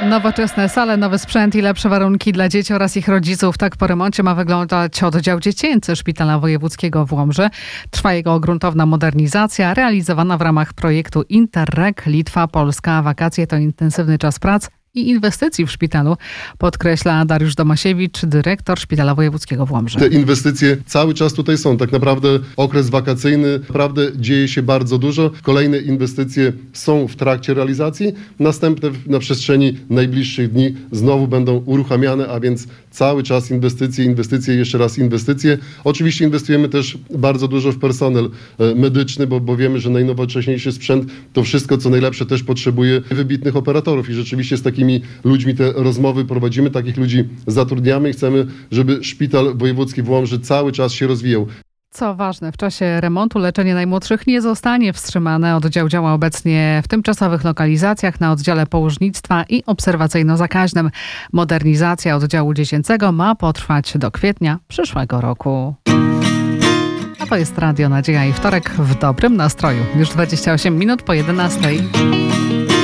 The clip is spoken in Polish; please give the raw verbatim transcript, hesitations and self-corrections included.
Nowoczesne sale, nowy sprzęt i lepsze warunki dla dzieci oraz ich rodziców. Tak po remoncie ma wyglądać oddział dziecięcy Szpitala Wojewódzkiego w Łomży. Trwa jego gruntowna modernizacja, realizowana w ramach projektu Interreg Litwa-Polska. Wakacje to intensywny czas prac i inwestycji w szpitalu, podkreśla Dariusz Domasiewicz, dyrektor Szpitala Wojewódzkiego w Łomży. Te inwestycje cały czas tutaj są. Tak naprawdę okres wakacyjny, naprawdę dzieje się bardzo dużo. Kolejne inwestycje są w trakcie realizacji. Następne na przestrzeni najbliższych dni znowu będą uruchamiane, a więc cały czas inwestycje, inwestycje, jeszcze raz inwestycje. Oczywiście inwestujemy też bardzo dużo w personel medyczny, bo, bo wiemy, że najnowocześniejszy sprzęt to wszystko, co najlepsze, też potrzebuje wybitnych operatorów i rzeczywiście z takimi ludźmi te rozmowy prowadzimy, takich ludzi zatrudniamy i chcemy, żeby Szpital Wojewódzki w Łomży cały czas się rozwijał. Co ważne, w czasie remontu leczenie najmłodszych nie zostanie wstrzymane. Oddział działa obecnie w tymczasowych lokalizacjach na oddziale położnictwa i obserwacyjno-zakaźnym. Modernizacja oddziału dziecięcego ma potrwać do kwietnia przyszłego roku. A to jest Radio Nadzieja i wtorek w dobrym nastroju. Już dwadzieścia osiem minut po jedenastej.